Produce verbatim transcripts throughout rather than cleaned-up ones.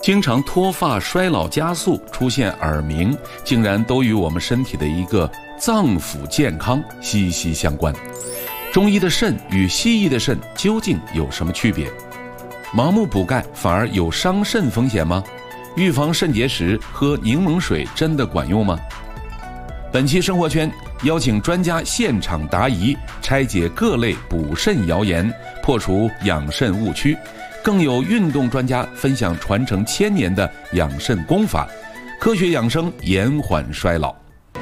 经常脱发、衰老加速、出现耳鸣，竟然都与我们身体的一个脏腑健康息息相关。中医的肾与西医的肾究竟有什么区别？盲目补钙反而有伤肾风险吗？预防肾结石喝柠檬水真的管用吗？本期生活圈邀请专家现场答疑，拆解各类补肾谣言，破除养肾误区，更有运动专家分享传承千年的养肾功法，科学养生延缓衰老。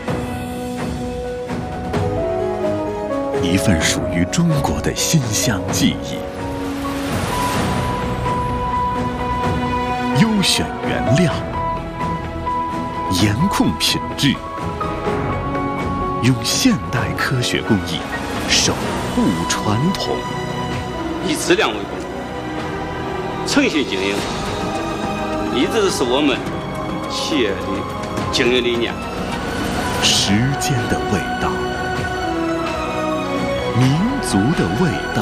一份属于中国的馨香记忆，优选原料，严控品质，用现代科学工艺守护传统， 以质量为本，诚信经营一直是我们企业的经营理念。 时间的味道，民族的味道，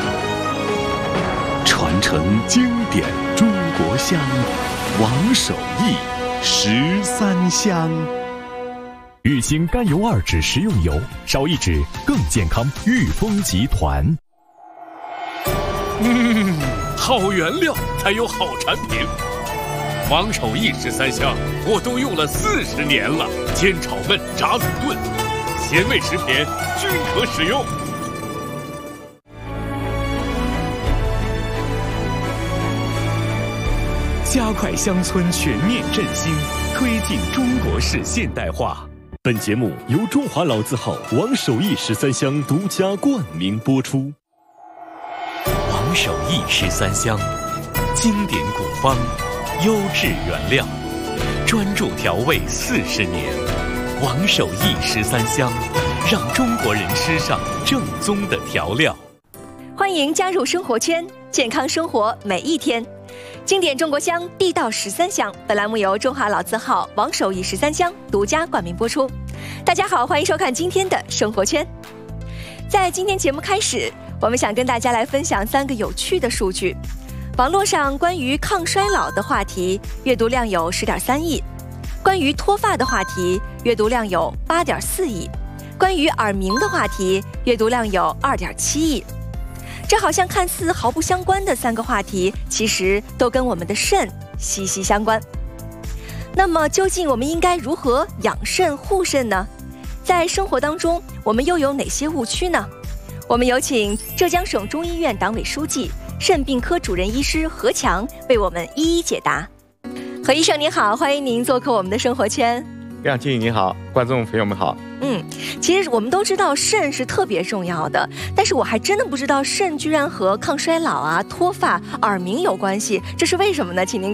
传承经典中国香，王守义十三香。 玉兴甘油二酯食用油，少一酯更健康。裕丰集团。 嗯，好原料才有好产品。王守义十三香，我都用了四十年了，煎炒焖炸卤炖，鲜味食品均可使用。 加快乡村全面振兴，推进中国式现代化。本节目由中华老字号王守义十三香独家冠名播出。王守义十三香，经典古方，优质原料，专注调味四十年。王守义十三香，让中国人吃上正宗的调料。 欢迎加入生活圈，健康生活每一天。经典中国香，地道十三香。本栏目由中华老字号王守义十三香独家冠名播出。大家好，欢迎收看今天的生活圈。在今天节目开始，我们想跟大家来分享三个有趣的数据。网络上关于抗衰老的话题阅读量有十点三亿，关于脱发的话题阅读量有八点四亿，关于耳鸣的话题阅读量有二点七亿。这好像看似毫不相关的三个话题，其实都跟我们的肾息息相关。那么究竟我们应该如何养肾护肾呢？在生活当中，我们又有哪些误区呢？我们有请浙江省中医院党委书记、肾病科主任医师何强为我们一一解答。何医生您好，欢迎您做客我们的生活圈。 亮经理你好，观众朋友们好。 嗯，其实我们都知道肾是特别重要的，但是我还真的不知道肾居然和抗衰老啊、脱发、耳鸣有关系，这是为什么呢？请您